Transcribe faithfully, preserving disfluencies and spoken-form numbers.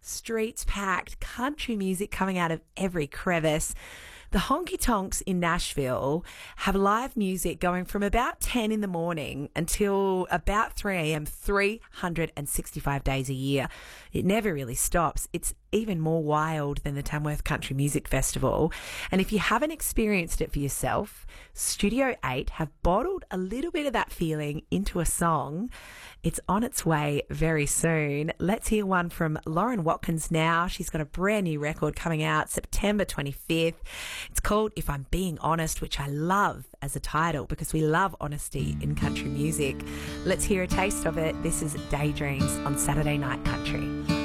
streets packed, country music coming out of every crevice. The Honky Tonks in Nashville have live music going from about ten in the morning until about three a.m. three hundred sixty-five days a year. It never really stops. It's even more wild than the Tamworth Country Music Festival. And if you haven't experienced it for yourself, Studio eight have bottled a little bit of that feeling into a song. It's on its way very soon. Let's hear one from Lauren Watkins now. She's got a brand new record coming out September twenty-fifth. It's called If I'm Being Honest, which I love as a title because we love honesty in country music. Let's hear a taste of it. This is Daydreams on Saturday Night Country.